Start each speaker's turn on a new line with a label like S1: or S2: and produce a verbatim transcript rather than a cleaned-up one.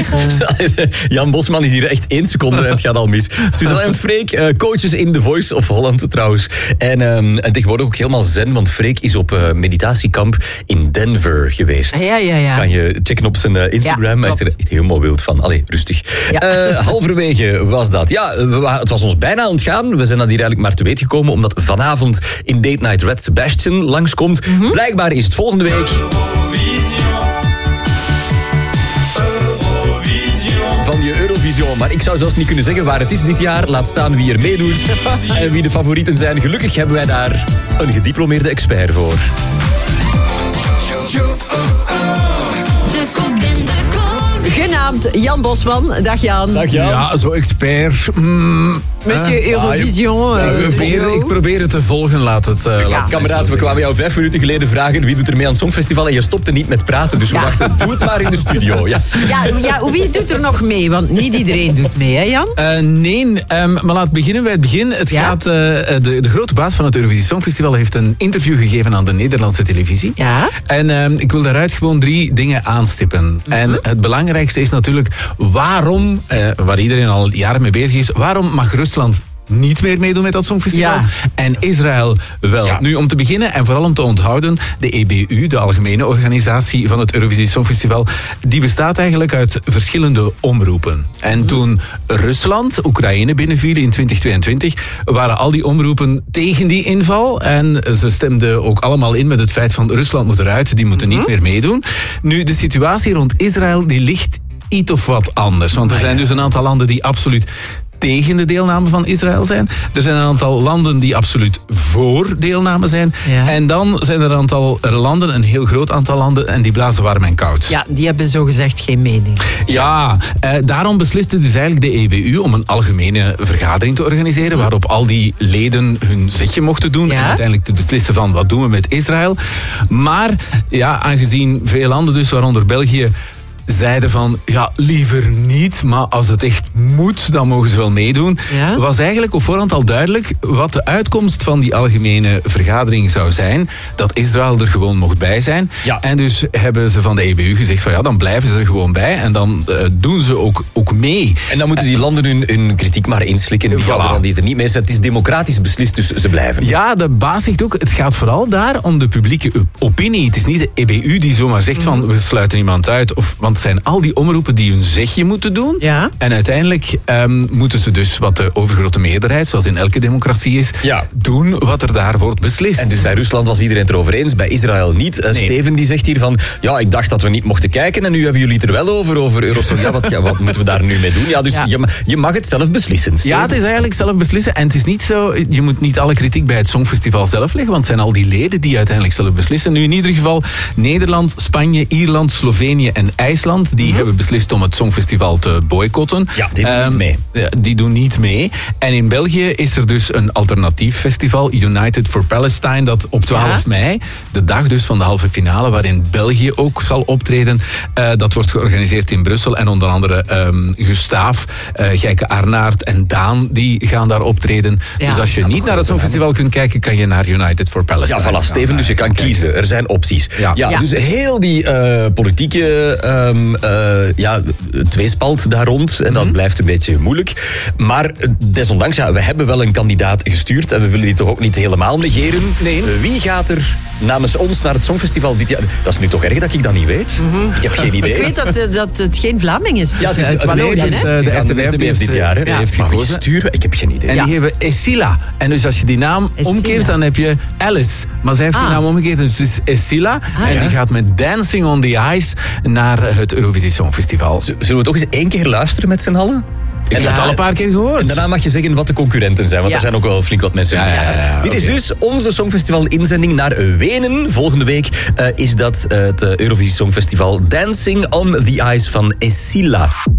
S1: zeggen.
S2: Jan Bosman is hier echt één seconde en het gaat al mis. Suzanne en Freek, uh, coaches in The Voice of Holland trouwens. En, um, en tegenwoordig ook helemaal zen, want Freek is op uh, meditatiekamp in Denver geweest.
S1: Ja, ja, ja.
S2: Kan je checken op zijn uh, Instagram. Hij is er echt helemaal wild van. Allee, rustig. Ja. Uh, halverwege was dat. Ja, we, het was ons bijna ontgaan. We zijn dat hier eigenlijk maar te weten gekomen, omdat vanavond in Date Night Red Sebastian langskomt. Mm-hmm. Blijkbaar is het volgende week... van je Eurovision. Maar ik zou zelfs niet kunnen zeggen waar het is dit jaar. Laat staan wie er meedoet en wie de favorieten zijn. Gelukkig hebben wij daar een gediplomeerde expert voor.
S1: Genaamd Jan Bosman. Dag Jan.
S2: Dag Jan.
S3: Ja, zo expert. Mm,
S1: Monsieur uh, Eurovision.
S3: Ah, ik, uh, probeer, ik probeer het te volgen, laat het... Uh,
S2: ja,
S3: laat
S2: kameraad, we kwamen jou vijf minuten geleden vragen wie doet er mee aan het Songfestival en je stopte niet met praten, dus we ja. dachten, doe het maar in de studio. Ja.
S1: Ja, ja, wie doet er nog mee? Want niet iedereen doet mee, hè Jan?
S3: Uh, nee, um, maar laat beginnen bij het begin. Het ja? gaat, uh, de, de grote baas van het Eurovisie Songfestival heeft een interview gegeven aan de Nederlandse televisie.
S1: Ja?
S3: En uh, ik wil daaruit gewoon drie dingen aanstippen. Mm-hmm. En het belangrijkste is natuurlijk waarom, uh, waar iedereen al jaren mee bezig is, waarom mag Rusland niet meer meedoen met dat Songfestival. Ja. En Israël wel. Ja. Nu, om te beginnen en vooral om te onthouden, de E B U, de algemene organisatie van het Eurovisie Songfestival, die bestaat eigenlijk uit verschillende omroepen. En toen Rusland Oekraïne binnenviel in twintig tweeëntwintig, waren al die omroepen tegen die inval. En ze stemden ook allemaal in met het feit van Rusland moet eruit, die moeten mm-hmm. niet meer meedoen. Nu, de situatie rond Israël, die ligt iets of wat anders. Want er zijn dus een aantal landen die absoluut tegen de deelname van Israël zijn. Er zijn een aantal landen die absoluut voor deelname zijn. Ja. En dan zijn er een aantal landen, een heel groot aantal landen, en die blazen warm en koud.
S1: Ja, die hebben zogezegd geen mening.
S3: Ja, eh, daarom besliste dus eigenlijk de E B U om een algemene vergadering te organiseren, ja. waarop al die leden hun zegje mochten doen, ja. en uiteindelijk te beslissen van wat doen we met Israël. Maar ja, aangezien veel landen, dus waaronder België, zeiden van, ja, liever niet, maar als het echt moet, dan mogen ze wel meedoen. Ja? Was eigenlijk op voorhand al duidelijk wat de uitkomst van die algemene vergadering zou zijn, dat Israël er gewoon mocht bij zijn. Ja. En dus hebben ze van de E B U gezegd van, ja, dan blijven ze er gewoon bij en dan uh, doen ze ook, ook mee.
S2: En dan moeten die landen hun, hun kritiek maar inslikken, die, voilà. die er niet mee zijn. Het is democratisch beslist, dus ze blijven.
S3: Ja, de baas zegt ook, het gaat vooral daar om de publieke opinie. Het is niet de E B U die zomaar zegt van, we sluiten iemand uit, of, want het zijn al die omroepen die hun zegje moeten doen. Ja. En uiteindelijk um, moeten ze dus, wat de overgrote meerderheid, zoals in elke democratie is, ja. doen wat er daar wordt beslist.
S2: En dus bij Rusland was iedereen het erover eens, bij Israël niet. Uh, nee. Steven die zegt hier van, ja, ik dacht dat we niet mochten kijken en nu hebben jullie het er wel over, over Eurosong. Ja, wat, ja, wat moeten we daar nu mee doen? Ja, dus ja. Je, je mag het zelf beslissen. Steven.
S3: Ja, het is eigenlijk zelf beslissen. En het is niet zo, je moet niet alle kritiek bij het Songfestival zelf leggen, want het zijn al die leden die uiteindelijk zelf beslissen. Nu in ieder geval Nederland, Spanje, Ierland, Slovenië en IJsland, die mm-hmm. hebben beslist om het Songfestival te boycotten.
S2: Ja, die doen um, niet mee.
S3: Die doen niet mee. En in België is er dus een alternatief festival, United for Palestine, dat op twaalf ja. mei, de dag dus van de halve finale, waarin België ook zal optreden, uh, dat wordt georganiseerd in Brussel. En onder andere um, Gustaaf, uh, Gijke Arnaert en Daan, die gaan daar optreden. Ja, dus als je niet naar het Songfestival kunt kijken, kan je naar United for Palestine.
S2: Ja, voilà, Steven, dus je kan kijken. kiezen. Er zijn opties. Ja, ja, ja. Dus heel die uh, politieke um, uh, ja, tweespalt daar rond. En dat mm-hmm. blijft een beetje moeilijk. Maar desondanks, ja, we hebben wel een kandidaat gestuurd. En we willen die toch ook niet helemaal negeren. Nee. Wie gaat er namens ons naar het Songfestival dit jaar? Dat is nu toch erg dat ik dat niet weet. Mm-hmm. Ik heb geen idee.
S1: Ik weet dat, dat het geen Vlaming is.
S2: Ja, het is
S1: uit Wallonië.
S2: Nee, het is, uh, de R T B F dit jaar. Hè?
S3: Ja. heeft
S2: maar
S3: gekozen.
S2: Sturen? Ik heb geen idee.
S3: En
S2: ja.
S3: die hebben Esila. En dus als je die naam
S1: Esila.
S3: omkeert, dan heb je Alice. Maar zij heeft ah. die naam omgekeerd. Dus het is Esila. Ah, en ja. die gaat met Dancing on the Ice naar het Eurovisie Songfestival.
S2: Zullen we toch eens één keer luisteren met z'n allen?
S3: Ik heb het al een paar keer gehoord.
S2: En daarna mag je zeggen wat de concurrenten zijn, want ja. er zijn ook wel flink wat mensen.
S3: Ja, ja, ja, ja,
S2: Dit okay. is dus onze Songfestival-inzending naar Wenen. Volgende week uh, is dat uh, het Eurovisie Songfestival Dancing on the Ice van Esila.